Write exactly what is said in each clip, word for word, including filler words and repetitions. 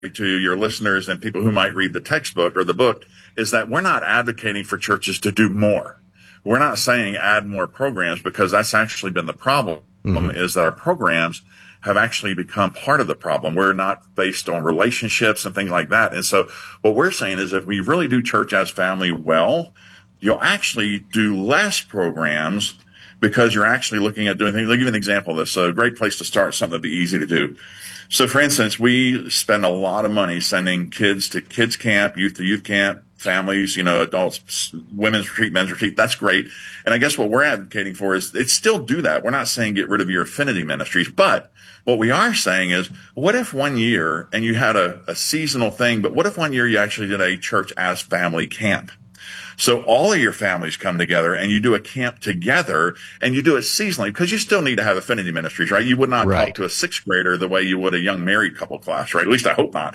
to your listeners and people who might read the textbook or the book is that we're not advocating for churches to do more. We're not saying add more programs, because that's actually been the problem, mm-hmm. is that our programs have actually become part of the problem. We're not based on relationships and things like that. And so what we're saying is if we really do church as family well, you'll actually do less programs because you're actually looking at doing things. I'll give you an example of this. So a great place to start, something that'd be easy to do. So for instance, we spend a lot of money sending kids to kids camp, youth to youth camp, families, you know, adults, women's retreat, men's retreat. That's great. And I guess what we're advocating for is it's still do that. We're not saying get rid of your affinity ministries, but what we are saying is, what if one year, and you had a, a seasonal thing, but what if one year you actually did a church as family camp? So all of your families come together and you do a camp together, and you do it seasonally, because you still need to have affinity ministries, right? You would not right. talk to a sixth grader the way you would a young married couple class, right? At least I hope not.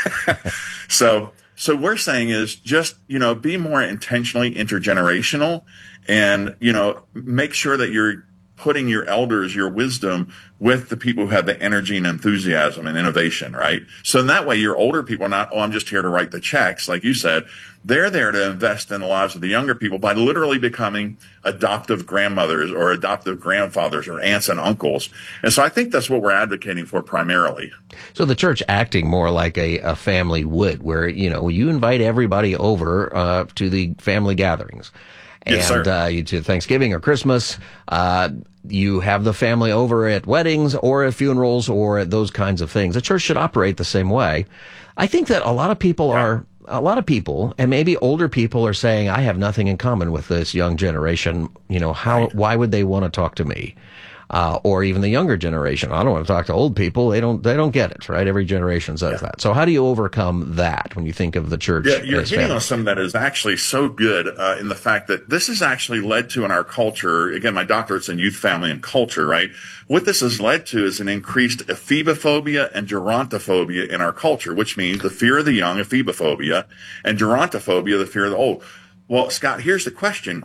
so, so we're saying is just, you know, be more intentionally intergenerational, and, you know, make sure that you're putting your elders, your wisdom, with the people who have the energy and enthusiasm and innovation, right? So in that way, your older people are not, oh, I'm just here to write the checks. Like you said, they're there to invest in the lives of the younger people by literally becoming adoptive grandmothers or adoptive grandfathers or aunts and uncles. And so I think that's what we're advocating for primarily. So the church acting more like a, a family would, where, you know, you invite everybody over uh, to the family gatherings. And yes, sir. uh, you to Thanksgiving or Christmas, uh, you have the family over at weddings or at funerals or at those kinds of things. The church should operate the same way. I think that a lot of people yeah. are, a lot of people, and maybe older people, are saying, I have nothing in common with this young generation. You know, how, right. why would they want to talk to me? Uh, or even the younger generation. I don't want to talk to old people. They don't, they don't get it, right? Every generation says yeah. that. So how do you overcome that when you think of the church? Yeah, you're as hitting family? on something that is actually so good uh, in the fact that this has actually led to in our culture, again, my doctorate's in youth, family, and culture, right? What this has led to is an increased ephebophobia and gerontophobia in our culture, which means the fear of the young, ephebophobia, and gerontophobia, the fear of the old. Well, Scott, here's the question.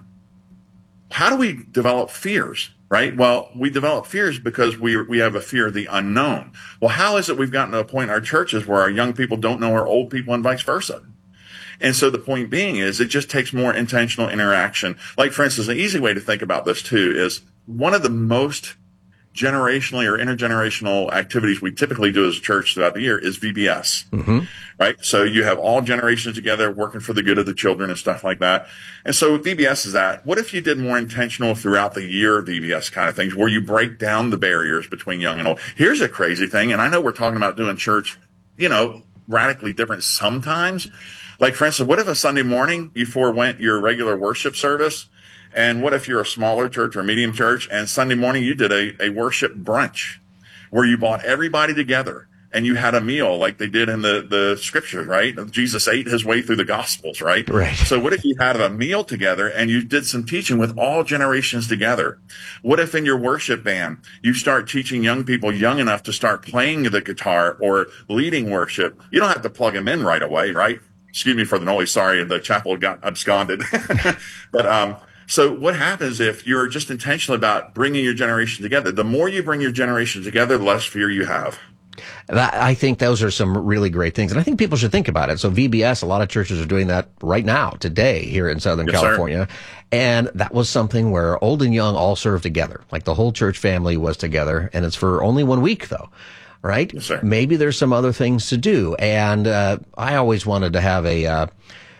How do we develop fears? Right? Well, we develop fears because we we have a fear of the unknown. Well, how is it we've gotten to a point in our churches where our young people don't know our old people and vice versa? And so the point being is it just takes more intentional interaction. Like, for instance, an easy way to think about this too is one of the most generationally or intergenerational activities we typically do as a church throughout the year is V B S, mm-hmm. right? So you have all generations together working for the good of the children and stuff like that. And so V B S is that. What if you did more intentional throughout the year V B S kind of things where you break down the barriers between young and old? Here's a crazy thing, and I know we're talking about doing church, you know, radically different sometimes. Like, for instance, what if a Sunday morning you forewent your regular worship service? And what if you're a smaller church or a medium church and Sunday morning you did a, a worship brunch where you brought everybody together and you had a meal like they did in the, the scriptures, right? Jesus ate his way through the gospels, right? Right. So what if you had a meal together and you did some teaching with all generations together? What if in your worship band you start teaching young people young enough to start playing the guitar or leading worship? You don't have to plug them in right away, right? Excuse me for the noise. Sorry, the chapel got absconded. But, um, so what happens if you're just intentional about bringing your generation together? The more you bring your generation together, the less fear you have. That, I think those are some really great things. And I think people should think about it. So V B S, a lot of churches are doing that right now, today, here in Southern yes, California. Sir. And that was something where old and young all served together. Like the whole church family was together. And it's for only one week, though. Right? Yes, sir. Maybe there's some other things to do. And uh, I always wanted to have a... Uh,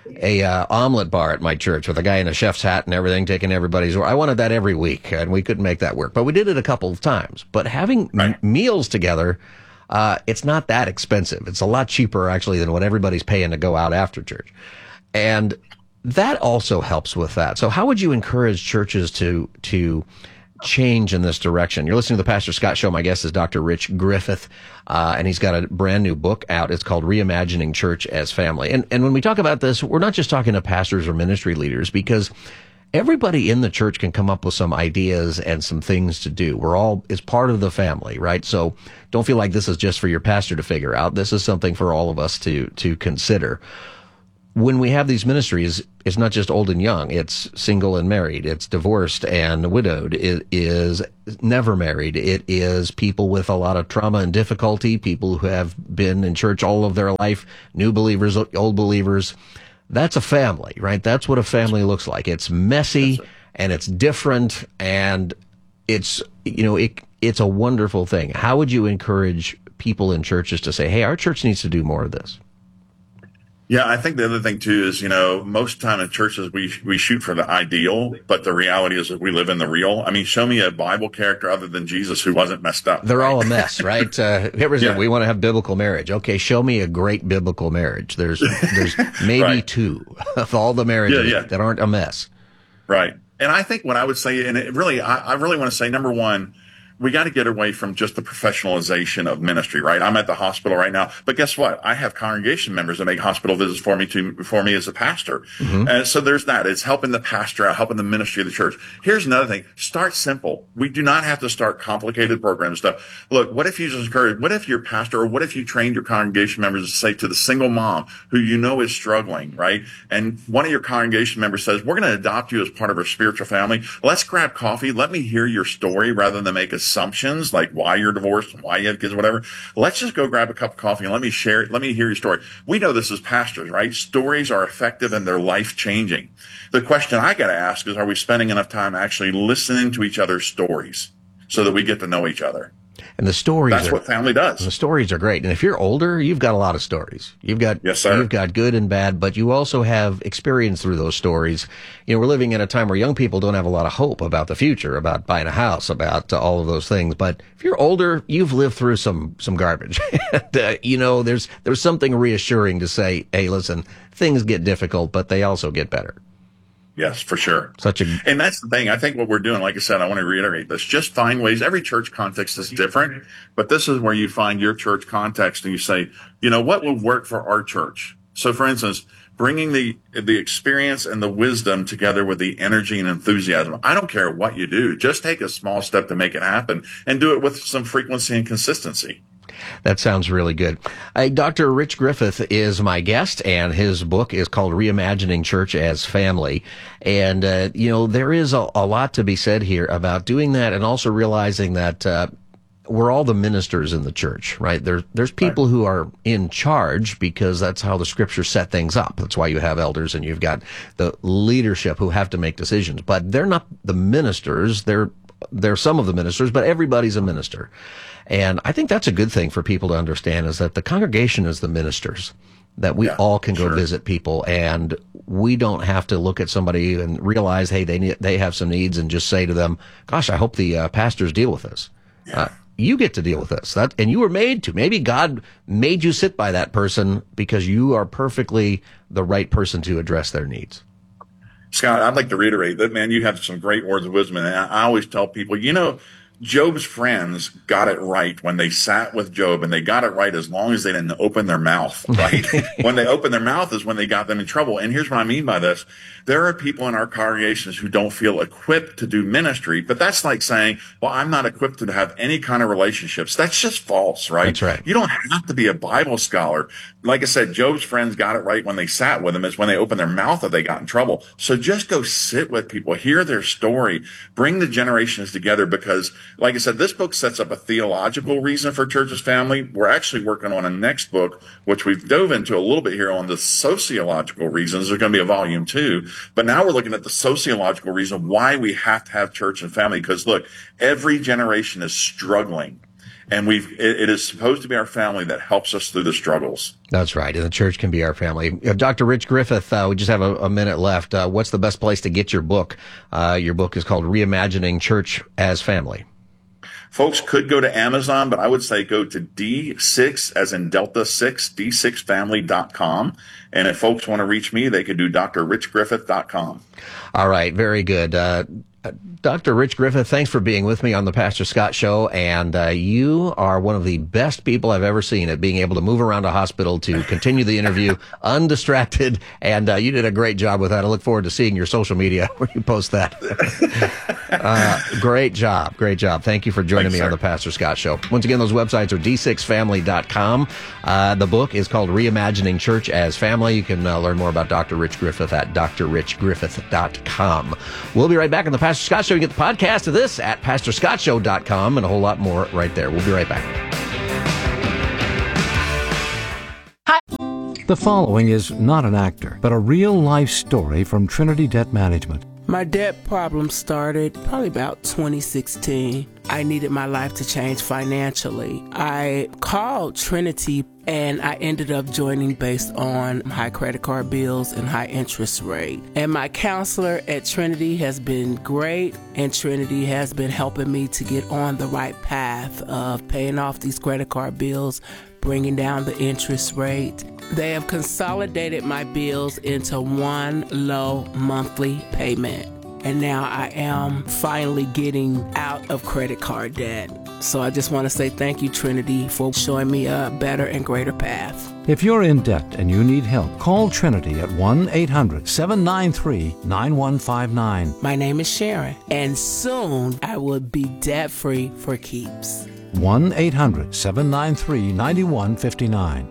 a uh, omelet bar at my church with a guy in a chef's hat and everything taking everybody's. I wanted that every week, and we couldn't make that work. But we did it a couple of times. But having right. m- meals together, uh, it's not that expensive. It's a lot cheaper, actually, than what everybody's paying to go out after church. And that also helps with that. So how would you encourage churches to to change in this direction? You're listening to the Pastor Scott Show. My guest is Doctor Rich Griffith, uh, and he's got a brand new book out. It's called Reimagining Church as Family. And and when we talk about this, we're not just talking to pastors or ministry leaders, because everybody in the church can come up with some ideas and some things to do. We're all, it's part of the family, right? So don't feel like this is just for your pastor to figure out. This is something for all of us to to consider. when we have these ministries, it's not just old and young. It's single and married. It's divorced and widowed. It is never married. It is people with a lot of trauma and difficulty, people who have been in church all of their life, new believers, old believers. That's a family, right? That's what a family looks like. It's messy and it's different, and it's, you know, it, it's a wonderful thing. How would you encourage people in churches to say, hey, our church needs to do more of this? Yeah, I think the other thing too is, you know, most of the time in churches we we shoot for the ideal, but the reality is that we live in the real. I mean, show me a Bible character other than Jesus who wasn't messed up. They're right? all a mess, right? Uh, here's yeah. it. We want to have biblical marriage. Okay, show me a great biblical marriage. There's there's maybe right. two of all the marriages yeah, yeah. that aren't a mess. Right. And I think what I would say, and it really, I, I really want to say, number one, we got to get away from just the professionalization of ministry, right? I'm at the hospital right now, but guess what? I have congregation members that make hospital visits for me to, for me as a pastor. Mm-hmm. And so there's that. It's helping the pastor out, helping the ministry of the church. Here's another thing. Start simple. We do not have to start complicated program stuff. Look, what if you just encourage, what if your pastor, or what if you trained your congregation members to say to the single mom who you know is struggling, right? And one of your congregation members says, we're going to adopt you as part of our spiritual family. Let's grab coffee. Let me hear your story rather than make a assumptions like why you're divorced and why you have kids, whatever. Let's just go grab a cup of coffee and let me share it. Let me hear your story. We know this as pastors, right? Stories are effective and they're life changing. The question I got to ask is, are we spending enough time actually listening to each other's stories so that we get to know each other? And the stories That's are, what family does. The stories are great. And if you're older, you've got a lot of stories. You've got, yes, sir. You've got good and bad, but you also have experience through those stories. You know, we're living in a time where young people don't have a lot of hope about the future, about buying a house, about uh, all of those things. But if you're older, you've lived through some, some garbage. and, uh, you know, there's, there's something reassuring to say, hey, listen, things get difficult, but they also get better. Yes, for sure. Such a, and that's the thing. I think what we're doing, like I said, I want to reiterate this, just find ways. Every church context is different, but this is where you find your church context and you say, you know, what would work for our church? So for instance, bringing the, the experience and the wisdom together with the energy and enthusiasm. I don't care what you do. Just take a small step to make it happen and do it with some frequency and consistency. That sounds really good. Uh, Doctor Rich Griffith is my guest, and his book is called Reimagining Church as Family. And, uh, you know, there is a, a lot to be said here about doing that and also realizing that uh, we're all the ministers in the church, right? There, there's people right. who are in charge because that's how the scriptures set things up. That's why you have elders and you've got the leadership who have to make decisions. But they're not the ministers. They're, they're some of the ministers, but everybody's a minister. And I think that's a good thing for people to understand, is that the congregation is the ministers, that we yeah, all can go sure. visit people, and we don't have to look at somebody and realize, hey, they need, they have some needs, and just say to them, gosh, I hope the uh, pastors deal with this. Yeah. Uh, you get to deal with this. That, and you were made to. Maybe God made you sit by that person because you are perfectly the right person to address their needs. Scott, I'd like to reiterate that, man, you have some great words of wisdom. And I always tell people, you know, Job's friends got it right when they sat with Job, and they got it right as long as they didn't open their mouth, right? When they opened their mouth is when they got them in trouble. And here's what I mean by this. There are people in our congregations who don't feel equipped to do ministry, but that's like saying, well, I'm not equipped to have any kind of relationships. That's just false, right? That's right. You don't have to be a Bible scholar. Like I said, Job's friends got it right when they sat with him. Is when they opened their mouth that they got in trouble. So just go sit with people, hear their story, bring the generations together, because like I said, this book sets up a theological reason for church's family. We're actually working on a next book, which we've dove into a little bit here on the sociological reasons. There's going to be a volume two, but now we're looking at the sociological reason why we have to have church and family. Because look, every generation is struggling, and we've, it, it is supposed to be our family that helps us through the struggles. That's right. And the church can be our family. Uh, Doctor Rich Griffith, uh, we just have a, a minute left. Uh, what's the best place to get your book? Uh, your book is called Reimagining Church as Family. Folks could go to Amazon, but I would say go to D six, as in Delta six, D six family dot com. And if folks want to reach me, they could do D R rich griffith dot com. All right. Very good. Uh, Doctor Rich Griffith, thanks for being with me on the Pastor Scott Show. And uh, you are one of the best people I've ever seen at being able to move around a hospital to continue the interview undistracted. And uh, you did a great job with that. I look forward to seeing your social media where you post that. uh, great job. Great job. Thank you for joining thanks, me sir. on the Pastor Scott Show. Once again, those websites are d six family dot com. Uh, the book is called Reimagining Church as Family. You can uh, learn more about Doctor Rich Griffith at d r rich griffith dot com. We'll be right back on the Pastor Scott Show. You get the podcast of this at pastor scott show dot com and a whole lot more right there. We'll be right back. Hi. The following is not an actor, but a real-life story from Trinity Debt Management. My debt problem started probably about twenty sixteen. I needed my life to change financially. I called Trinity and I ended up joining based on high credit card bills and high interest rate. And my counselor at Trinity has been great, and Trinity has been helping me to get on the right path of paying off these credit card bills, bringing down the interest rate. They have consolidated my bills into one low monthly payment. And now I am finally getting out of credit card debt. So I just want to say thank you, Trinity, for showing me a better and greater path. If you're in debt and you need help, call Trinity at one eight hundred seven nine three nine one five nine. My name is Sharon, and soon I will be debt-free for keeps. one eight hundred seven nine three nine one five nine.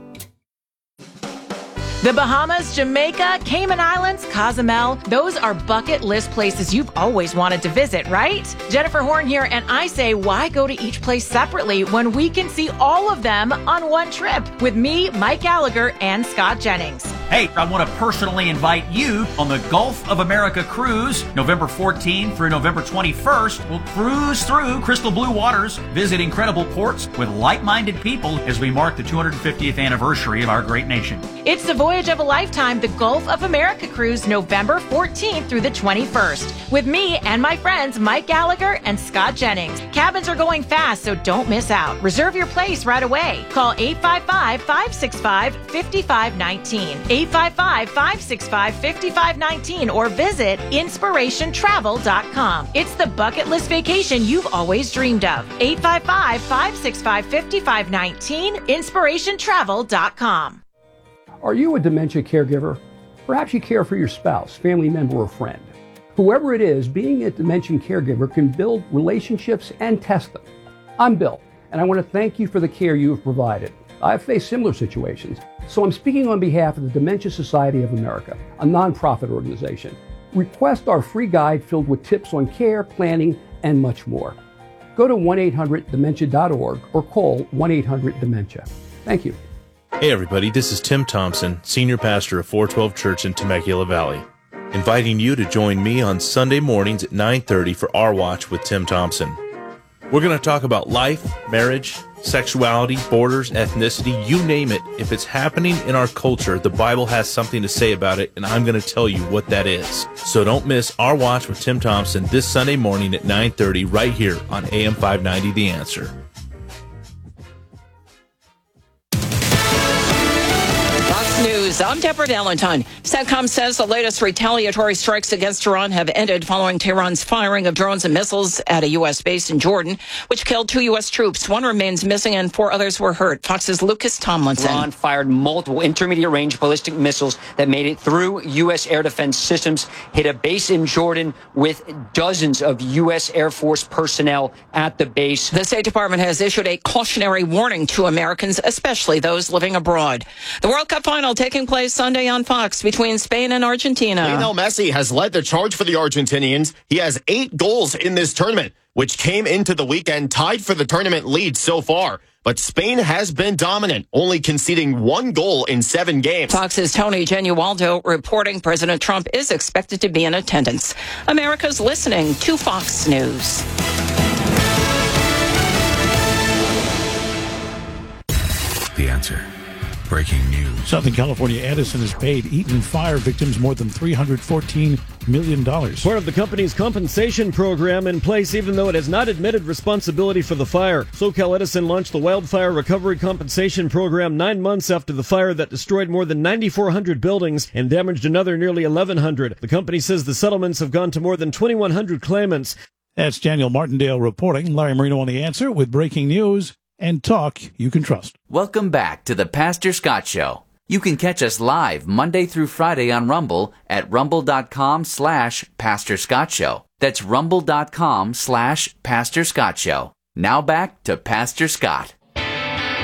The Bahamas, Jamaica, Cayman Islands, Cozumel, those are bucket list places you've always wanted to visit, right? Jennifer Horn here, and I say, why go to each place separately when we can see all of them on one trip with me, Mike Gallagher, and Scott Jennings? Hey, I want to personally invite you on the Gulf of America cruise, November fourteenth through November twenty-first. We'll cruise through crystal blue waters, visit incredible ports with like-minded people as we mark the two hundred fiftieth anniversary of our great nation. It's the voyage of a lifetime, the Gulf of America cruise, November fourteenth through the twenty-first, with me and my friends Mike Gallagher and Scott Jennings. Cabins are going fast, so don't miss out. Reserve your place right away. Call eight five five, five six five, five five one nine, eight five five, five six five, five five one nine, or visit inspiration travel dot com. It's the bucket list vacation you've always dreamed of. eight five five, five six five, five five one nine, inspiration travel dot com. Are you a dementia caregiver? Perhaps you care for your spouse, family member, or friend. Whoever it is, being a dementia caregiver can build relationships and test them. I'm Bill, and I want to thank you for the care you have provided. I've faced similar situations, so I'm speaking on behalf of the Dementia Society of America, a nonprofit organization. Request our free guide filled with tips on care, planning, and much more. Go to one eight hundred dementia dot org or call one eight hundred dementia. Thank you. Hey everybody, this is Tim Thompson, Senior Pastor of four twelve Church in Temecula Valley, inviting you to join me on Sunday mornings at nine thirty for Our Watch with Tim Thompson. We're going to talk about life, marriage, sexuality, borders, ethnicity, you name it. If it's happening in our culture, the Bible has something to say about it, and I'm going to tell you what that is. So don't miss Our Watch with Tim Thompson this Sunday morning at nine thirty right here on A M five ninety The Answer. News. I'm Deborah Valentine. CENTCOM says the latest retaliatory strikes against Iran have ended following Tehran's firing of drones and missiles at a U S base in Jordan, which killed two U S troops. One remains missing and four others were hurt. Fox's Lucas Tomlinson. Iran fired multiple intermediate-range ballistic missiles that made it through U S air defense systems, hit a base in Jordan with dozens of U S Air Force personnel at the base. The State Department has issued a cautionary warning to Americans, especially those living abroad. The World Cup final taking place Sunday on Fox between Spain and Argentina. Lionel Messi has led the charge for the Argentinians. He has eight goals in this tournament, which came into the weekend tied for the tournament lead so far. But Spain has been dominant, only conceding one goal in seven games. Fox's Tony Genualdo reporting President Trump is expected to be in attendance. America's listening to Fox News. The Answer. Breaking news. Southern California Edison has paid Eaton fire victims more than three hundred fourteen million dollars. Part of the company's compensation program in place even though it has not admitted responsibility for the fire. SoCal Edison launched the Wildfire Recovery Compensation Program nine months after the fire that destroyed more than nine thousand four hundred buildings and damaged another nearly eleven hundred. The company says the settlements have gone to more than twenty-one hundred claimants. That's Daniel Martindale reporting. Larry Marino on The Answer with breaking news and talk you can trust. Welcome back to the Pastor Scott Show. You can catch us live Monday through Friday on Rumble at rumble.com slash Pastor Scott Show. That's rumble.com slash Pastor Scott Show. Now back to Pastor Scott.